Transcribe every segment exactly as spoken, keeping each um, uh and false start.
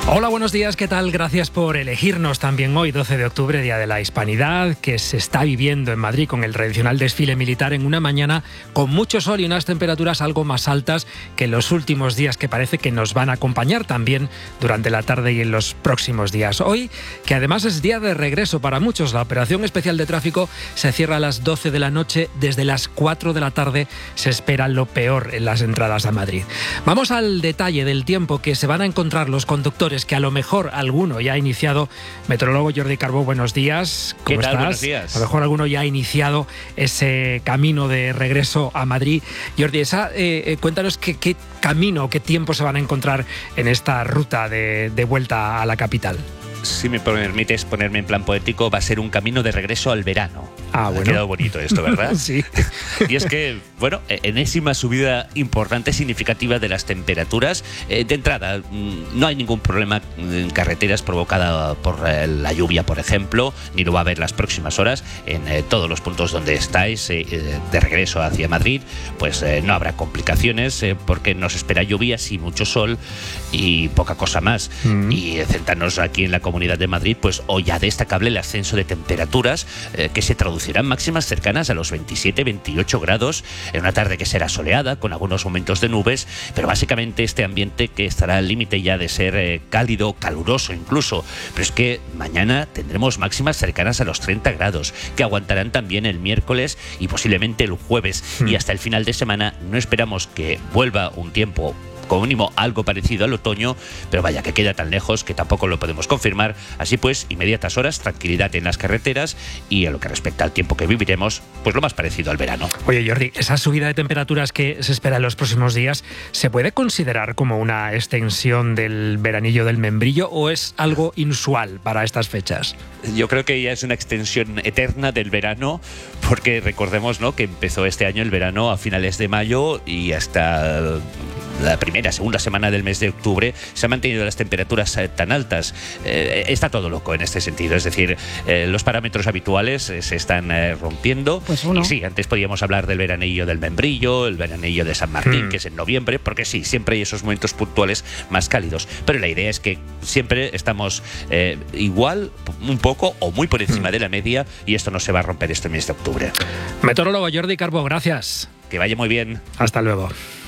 Hola, buenos días, ¿qué tal? Gracias por elegirnos también hoy, doce de octubre, Día de la Hispanidad, que se está viviendo en Madrid con el tradicional desfile militar en una mañana con mucho sol y unas temperaturas algo más altas que en los últimos días, que parece que nos van a acompañar también durante la tarde y en los próximos días. Hoy, que además es día de regreso para muchos, la operación especial de tráfico se cierra a las doce de la noche, desde las cuatro de la tarde se espera lo peor en las entradas a Madrid. Vamos al detalle del tiempo que se van a encontrar los conductores, que a lo mejor alguno ya ha iniciado. Meteorólogo Jordi Carbó, buenos días. ¿Qué ¿Cómo tal? estás? Buenos días. A lo mejor alguno ya ha iniciado ese camino de regreso a Madrid. Jordi, esa, eh, cuéntanos qué, qué camino, qué tiempo se van a encontrar en esta ruta de, de vuelta a la capital. Si me permites ponerme en plan poético, va a ser un camino de regreso al verano. Ah, bueno. Ha quedado bonito esto, ¿verdad? Sí. Y es que, bueno, enésima subida importante, significativa de las temperaturas. Eh, de entrada, no hay ningún problema en carreteras provocada por eh, la lluvia, por ejemplo, ni lo va a haber las próximas horas. En eh, todos los puntos donde estáis eh, de regreso hacia Madrid, pues eh, no habrá complicaciones, eh, porque nos espera lluvias y mucho sol y poca cosa más. Mm. Y eh, centrarnos aquí en la Comunidad de Madrid, pues hoy ya destacable el ascenso de temperaturas eh, que se traducirán máximas cercanas a los veintisiete veintiocho grados en una tarde que será soleada con algunos momentos de nubes, pero básicamente este ambiente que estará al límite ya de ser eh, cálido, caluroso incluso. Pero es que mañana tendremos máximas cercanas a los treinta grados que aguantarán también el miércoles y posiblemente el jueves. Mm. Y hasta el final de semana no esperamos que vuelva un tiempo como mínimo algo parecido al otoño, pero vaya, que queda tan lejos que tampoco lo podemos confirmar. Así pues, inmediatas horas, tranquilidad en las carreteras y en lo que respecta al tiempo que viviremos, pues lo más parecido al verano. Oye, Jordi, esa subida de temperaturas que se espera en los próximos días, ¿se puede considerar como una extensión del veranillo del membrillo o es algo inusual para estas fechas? Yo creo que ya es una extensión eterna del verano, porque recordemos, ¿no?, que empezó este año el verano a finales de mayo y hasta la primera, segunda semana del mes de octubre se han mantenido las temperaturas eh, tan altas. Eh, está todo loco en este sentido, es decir, eh, los parámetros habituales eh, se están eh, rompiendo. Pues uno. Y sí, antes podíamos hablar del veranillo del membrillo, el veranillo de San Martín, mm. que es en noviembre, porque sí, siempre hay esos momentos puntuales más cálidos, pero la idea es que siempre estamos eh, igual, un poco o muy por encima mm. de la media, y esto no se va a romper este mes de octubre. Meteorólogo Jordi Carbó, gracias. Que vaya muy bien. Hasta luego.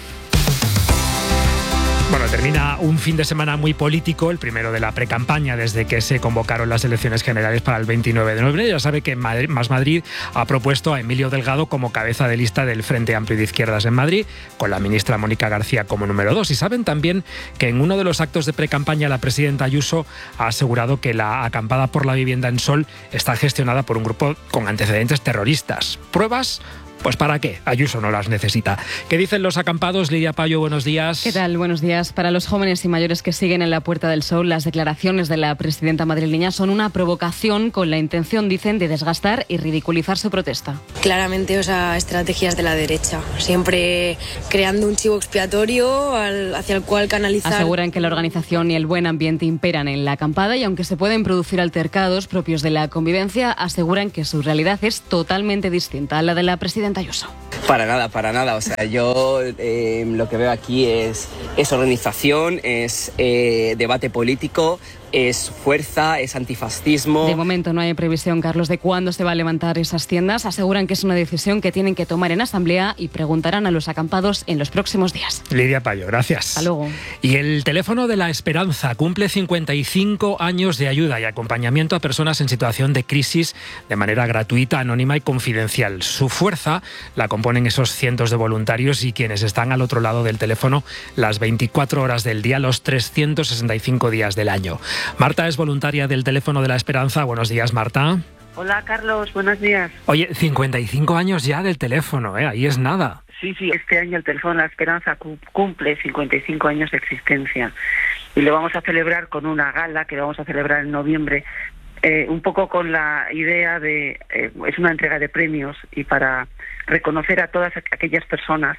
Bueno, termina un fin de semana muy político, el primero de la precampaña desde que se convocaron las elecciones generales para el veintinueve de noviembre. Ya sabe que Madrid, Más Madrid ha propuesto a Emilio Delgado como cabeza de lista del Frente Amplio de Izquierdas en Madrid, con la ministra Mónica García como número dos. Y saben también que en uno de los actos de precampaña la presidenta Ayuso ha asegurado que la acampada por la vivienda en Sol está gestionada por un grupo con antecedentes terroristas. ¿Pruebas? Pues ¿para qué? Ayuso no las necesita. ¿Qué dicen los acampados? Lidia Payo, buenos días. ¿Qué tal? Buenos días. Para los jóvenes y mayores que siguen en la Puerta del Sol, las declaraciones de la presidenta madrileña son una provocación con la intención, dicen, de desgastar y ridiculizar su protesta. Claramente, o sea, estrategias de la derecha, siempre creando un chivo expiatorio al, hacia el cual canalizar. Aseguran que la organización y el buen ambiente imperan en la acampada y aunque se pueden producir altercados propios de la convivencia, aseguran que su realidad es totalmente distinta a la de la presidenta Ayuso. Para nada, para nada. O sea, yo eh, lo que veo aquí es, es organización, es eh, debate político, es fuerza, es antifascismo. De momento no hay previsión, Carlos, de cuándo se va a levantar esas tiendas. Aseguran que es una decisión que tienen que tomar en asamblea y preguntarán a los acampados en los próximos días. Lidia Payo, gracias. Hasta luego. Y el teléfono de la esperanza cumple cincuenta y cinco años de ayuda y acompañamiento a personas en situación de crisis de manera gratuita, anónima y confidencial. Su fuerza la componen esos cientos de voluntarios y quienes están al otro lado del teléfono las veinticuatro horas del día, los trescientos sesenta y cinco días del año. Marta es voluntaria del Teléfono de la Esperanza. Buenos días, Marta. Hola, Carlos. Buenos días. Oye, cincuenta y cinco años ya del teléfono, ¿eh? Ahí es nada. Sí, sí. Este año el Teléfono de la Esperanza cumple cincuenta y cinco años de existencia. Y lo vamos a celebrar con una gala que vamos a celebrar en noviembre, eh, un poco con la idea de... Eh, es una entrega de premios y para reconocer a todas aquellas personas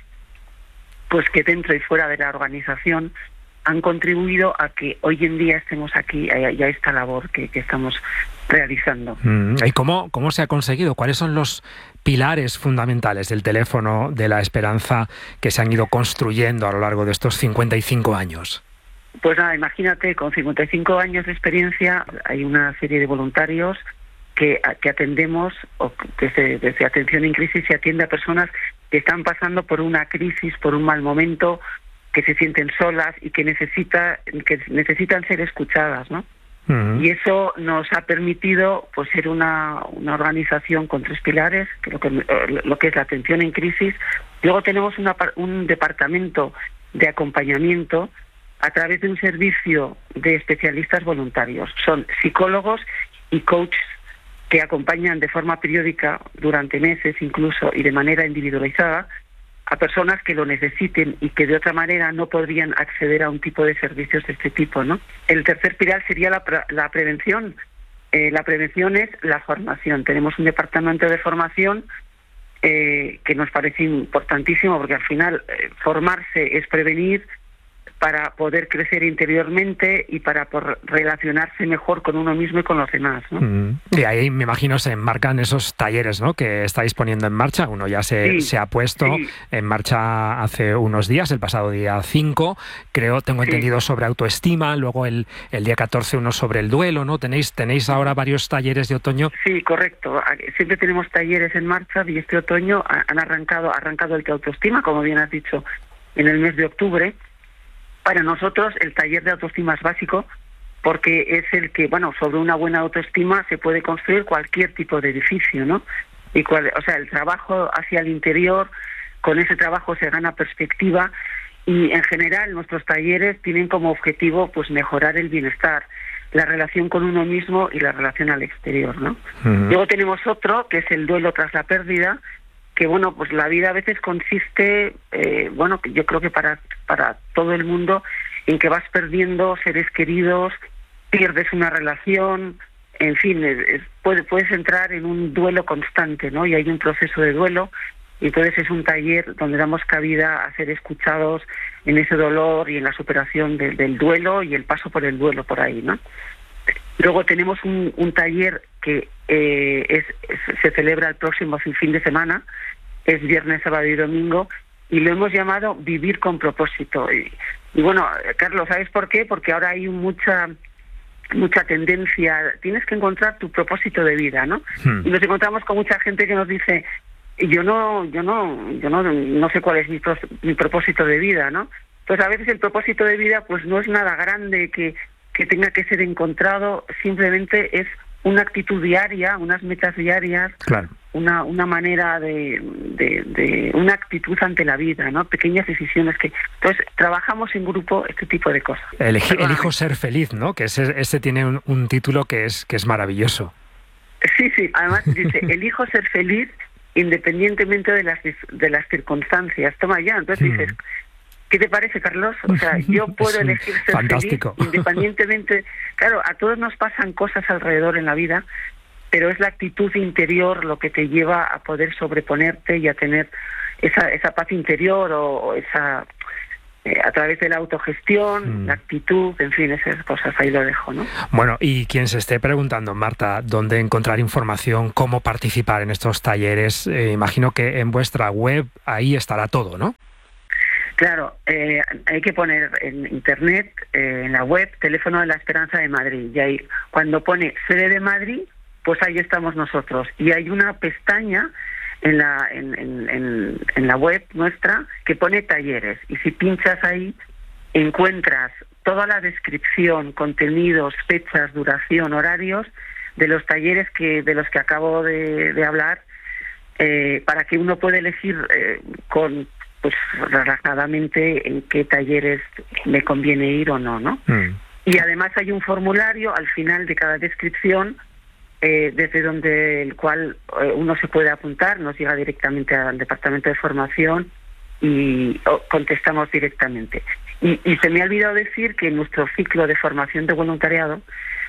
pues que dentro y fuera de la organización han contribuido a que hoy en día estemos aquí y a esta labor que, que estamos realizando. ¿Y cómo, cómo se ha conseguido? ¿Cuáles son los pilares fundamentales del Teléfono de la Esperanza que se han ido construyendo a lo largo de estos cincuenta y cinco años? Pues nada, imagínate, con cincuenta y cinco años de experiencia, hay una serie de voluntarios que, que atendemos, o desde, desde Atención en Crisis se atiende a personas que están pasando por una crisis, por un mal momento, que se sienten solas y que necesita, que necesitan ser escuchadas, ¿no? Uh-huh. Y eso nos ha permitido pues ser una, una organización con tres pilares, que lo, que lo que es la atención en crisis. Luego tenemos una, un departamento de acompañamiento a través de un servicio de especialistas voluntarios. Son psicólogos y coaches que acompañan de forma periódica, durante meses incluso, y de manera individualizada, a personas que lo necesiten y que de otra manera no podrían acceder a un tipo de servicios de este tipo, ¿no? El tercer pilar sería la, la prevención. Eh, la prevención es la formación. Tenemos un departamento de formación eh, que nos parece importantísimo, porque al final eh, formarse es prevenir, para poder crecer interiormente y para por relacionarse mejor con uno mismo y con los demás, ¿no? Mm. Y ahí me imagino se enmarcan esos talleres, ¿no?, que estáis poniendo en marcha. Uno ya se, sí, se ha puesto sí. en marcha hace unos días, el pasado día cinco, creo, tengo sí. entendido, sobre autoestima, luego el, el día catorce uno sobre el duelo, ¿no? Tenéis, tenéis ahora varios talleres de otoño. Sí, correcto. Siempre tenemos talleres en marcha y este otoño han arrancado, arrancado el de autoestima, como bien has dicho, en el mes de octubre. Para nosotros el taller de autoestima es básico porque es el que, bueno, sobre una buena autoestima se puede construir cualquier tipo de edificio, ¿no? Y cual, o sea, el trabajo hacia el interior, con ese trabajo se gana perspectiva y en general nuestros talleres tienen como objetivo pues mejorar el bienestar, la relación con uno mismo y la relación al exterior, ¿no? Uh-huh. Luego tenemos otro que es el duelo tras la pérdida, que bueno, pues la vida a veces consiste, eh, bueno, yo creo que para, para todo el mundo, en que vas perdiendo seres queridos, pierdes una relación, en fin, es, es, puede, puedes entrar en un duelo constante, ¿no? Y hay un proceso de duelo, y entonces es un taller donde damos cabida a ser escuchados en ese dolor y en la superación de, del duelo y el paso por el duelo por ahí, ¿no? Luego tenemos un, un taller que eh, es, es, se celebra el próximo fin de semana, es viernes, sábado y domingo, y lo hemos llamado Vivir con propósito. Y, y bueno, Carlos, ¿sabes por qué? Porque ahora hay mucha mucha tendencia, tienes que encontrar tu propósito de vida, ¿no? Hmm. Y nos encontramos con mucha gente que nos dice, yo no, yo no, yo no, no sé cuál es mi, pro, mi propósito de vida, ¿no? Pues a veces el propósito de vida pues no es nada grande que que tenga que ser encontrado, simplemente es una actitud diaria, unas metas diarias, claro. una una manera de, de, de una actitud ante la vida, ¿no? Pequeñas decisiones que... Entonces, trabajamos en grupo este tipo de cosas. Elige, elijo ser feliz, ¿no? Que ese, ese tiene un, un título que es que es maravilloso. Sí, sí, además dice, elijo ser feliz independientemente de las de las circunstancias. Toma ya, entonces dices... ¿Qué te parece, Carlos? O sea, yo puedo elegir ser fantástico. feliz independientemente... Claro, a todos nos pasan cosas alrededor en la vida, pero es la actitud interior lo que te lleva a poder sobreponerte y a tener esa esa paz interior o, o esa... Eh, a través de la autogestión, mm. la actitud, en fin, esas cosas, ahí lo dejo, ¿no? Bueno, y quien se esté preguntando, Marta, dónde encontrar información, cómo participar en estos talleres, eh, imagino que en vuestra web ahí estará todo, ¿no? Claro, eh, hay que poner en internet, eh, en la web, Teléfono de la Esperanza de Madrid. Y ahí, cuando pone sede de Madrid, pues ahí estamos nosotros. Y hay una pestaña en la en, en, en, en la web nuestra que pone talleres. Y si pinchas ahí, encuentras toda la descripción, contenidos, fechas, duración, horarios de los talleres que de los que acabo de, de hablar, eh, para que uno pueda elegir eh, con... pues relajadamente en qué talleres me conviene ir o no, ¿no? Mm. Y además hay un formulario al final de cada descripción eh, desde donde el cual eh, uno se puede apuntar, nos llega directamente al departamento de formación y oh, contestamos directamente. Y, y se me ha olvidado decir que nuestro ciclo de formación de voluntariado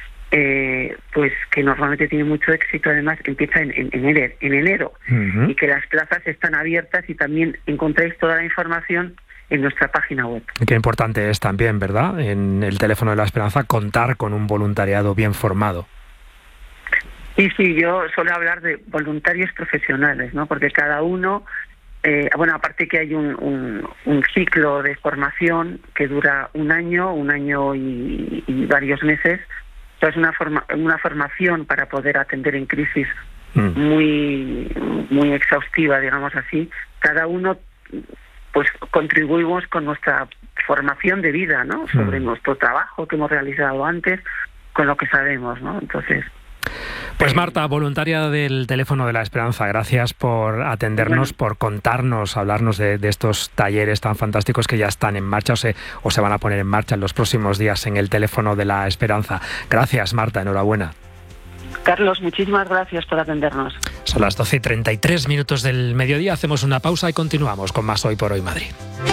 Eh, pues que normalmente tiene mucho éxito, además empieza en, en, en enero, en enero uh-huh. y que las plazas están abiertas y también encontráis toda la información en nuestra página web. Qué importante es también, ¿verdad?, en el Teléfono de la Esperanza, contar con un voluntariado bien formado. Y sí, yo suelo hablar de voluntarios profesionales, ¿no? Porque cada uno Eh, bueno, aparte que hay un, un, un ciclo de formación que dura un año, un año y, y varios meses. Entonces, una forma, una formación para poder atender en crisis mm. muy, muy exhaustiva, digamos así. Cada uno, pues, contribuimos con nuestra formación de vida, ¿no? Sobre mm. nuestro trabajo que hemos realizado antes, con lo que sabemos, ¿no? Entonces... Pues Marta, voluntaria del Teléfono de la Esperanza, gracias por atendernos, bueno. por contarnos, hablarnos de, de estos talleres tan fantásticos que ya están en marcha o se, o se van a poner en marcha en los próximos días en el Teléfono de la Esperanza. Gracias, Marta, enhorabuena. Carlos, muchísimas gracias por atendernos. Son las doce y treinta y tres minutos del mediodía, hacemos una pausa y continuamos con más Hoy por Hoy Madrid.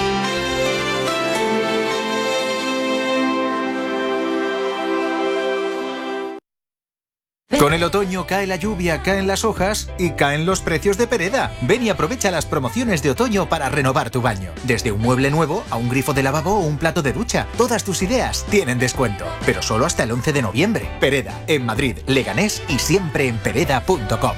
Con el otoño cae la lluvia, caen las hojas y caen los precios de Pereda. Ven y aprovecha las promociones de otoño para renovar tu baño. Desde un mueble nuevo a un grifo de lavabo o un plato de ducha. Todas tus ideas tienen descuento, pero solo hasta el once de noviembre. Pereda, en Madrid, Leganés y siempre en pereda punto com.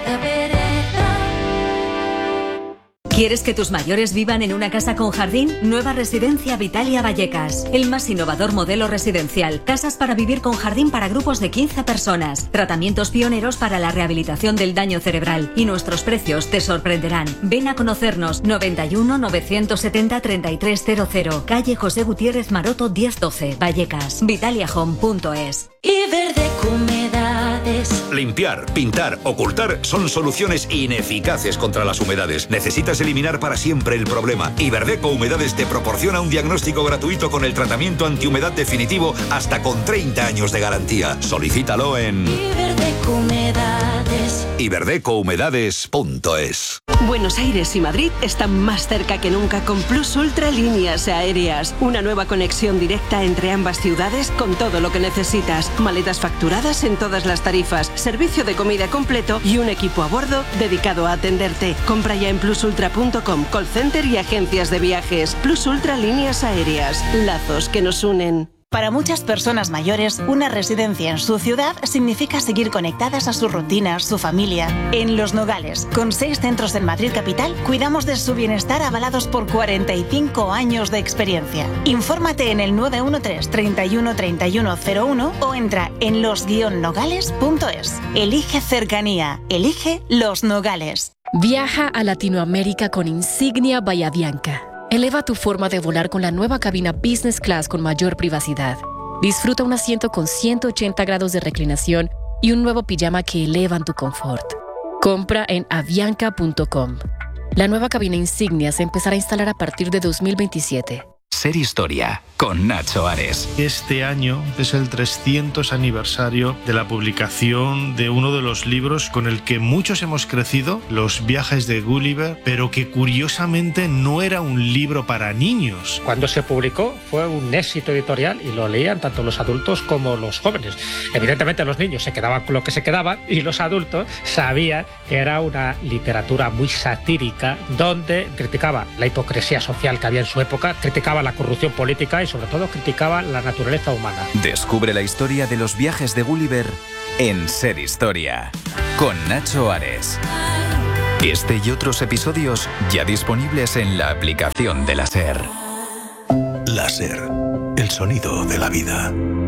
¿Quieres que tus mayores vivan en una casa con jardín? Nueva Residencia Vitalia Vallecas. El más innovador modelo residencial. Casas para vivir con jardín para grupos de quince personas. Tratamientos pioneros para la rehabilitación del daño cerebral. Y nuestros precios te sorprenderán. Ven a conocernos. noventa y uno, novecientos setenta, treinta y tres cero cero. Calle José Gutiérrez Maroto diez doce. Vallecas. Vitalia Home punto es. Iberdeco Humedades. Limpiar, pintar, ocultar son soluciones ineficaces contra las humedades. Necesitas eliminar para siempre el problema. Iberdeco Humedades te proporciona un diagnóstico gratuito con el tratamiento antihumedad definitivo hasta con treinta años de garantía. Solicítalo en Iberdeco Humedades. Iberdeco Humedades punto es. Buenos Aires y Madrid están más cerca que nunca con Plus Ultra Líneas Aéreas. Una nueva conexión directa entre ambas ciudades con todo lo que necesitas. Maletas facturadas en todas las tarifas, servicio de comida completo y un equipo a bordo dedicado a atenderte. Compra ya en plus ultra punto com, call center y agencias de viajes. Plus Ultra Líneas Aéreas. Lazos que nos unen. Para muchas personas mayores, una residencia en su ciudad significa seguir conectadas a sus rutinas, su familia. En Los Nogales, con seis centros en Madrid capital, cuidamos de su bienestar avalados por cuarenta y cinco años de experiencia. Infórmate en el nueve uno tres, treinta y uno, treinta y uno cero uno o entra en los guion nogales punto es. Elige cercanía, elige Los Nogales. Viaja a Latinoamérica con Insignia Bahía Bianca. Eleva tu forma de volar con la nueva cabina Business Class con mayor privacidad. Disfruta un asiento con ciento ochenta grados de reclinación y un nuevo pijama que elevan tu confort. Compra en avianca punto com. La nueva cabina Insignia se empezará a instalar a partir de dos mil veintisiete. Ser Historia, con Nacho Ares. Este año es el trescientos aniversario de la publicación de uno de los libros con el que muchos hemos crecido, Los viajes de Gulliver, pero que curiosamente no era un libro para niños. Cuando se publicó fue un éxito editorial y lo leían tanto los adultos como los jóvenes. Evidentemente los niños se quedaban con lo que se quedaban y los adultos sabían que era una literatura muy satírica donde criticaba la hipocresía social que había en su época, criticaba la corrupción política y sobre todo criticaba la naturaleza humana. Descubre la historia de los viajes de Gulliver en Ser Historia, con Nacho Ares. Este y otros episodios ya disponibles en la aplicación de la SER. La SER, el sonido de la vida.